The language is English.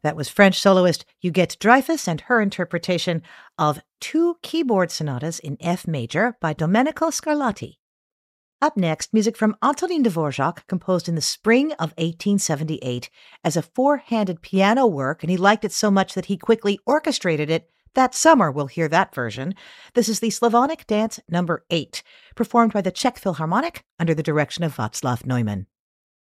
That was French soloist Huguette Dreyfus and her interpretation of two keyboard sonatas in F major by Domenico Scarlatti. Up next, music from Antonin Dvorak, composed in the spring of 1878 as a four-handed piano work, and he liked it so much that he quickly orchestrated it that summer. We'll hear that version. This is the Slavonic Dance No. 8, performed by the Czech Philharmonic under the direction of Václav Neumann.